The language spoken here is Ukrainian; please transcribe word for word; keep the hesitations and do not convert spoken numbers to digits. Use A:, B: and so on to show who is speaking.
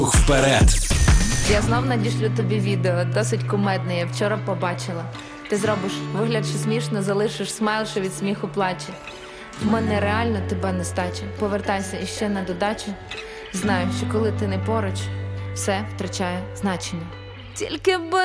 A: Вперед!
B: Я знов надішлю тобі відео, досить кумедне, я вчора побачила. Ти зробиш вигляд, що смішно, залишиш смайл, що від сміху плаче. В мене реально тебе не стача. Повертайся іще на додачу. Знаю, що коли ти не поруч, все втрачає значення. Тільки би